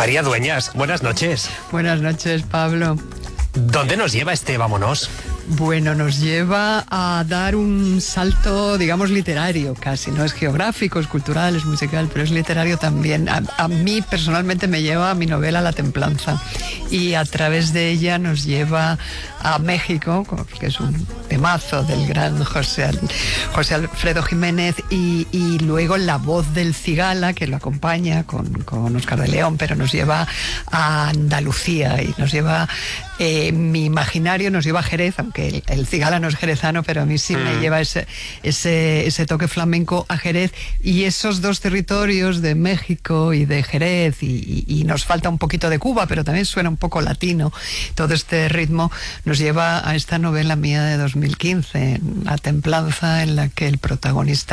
María Dueñas, buenas noches. Buenas noches, Pablo. ¿Dónde nos lleva este Vámonos? Bueno, nos lleva a dar un salto, digamos, literario casi. No es geográfico, es cultural, es musical, pero es literario también. A mí personalmente me lleva a mi novela La Templanza y a través de ella nos lleva a México, que es un temazo del gran José Alfredo Jiménez, y luego la voz del Cigala, que lo acompaña con Oscar de León, pero nos lleva a Andalucía y nos lleva... mi imaginario nos lleva a Jerez, aunque el Cigala no es jerezano, pero a mí sí me lleva ese toque flamenco a Jerez, y esos dos territorios de México y de Jerez, y nos falta un poquito de Cuba, pero también suena un poco latino, todo este ritmo nos lleva a esta novela mía de 2015, La Templanza, en la que el protagonista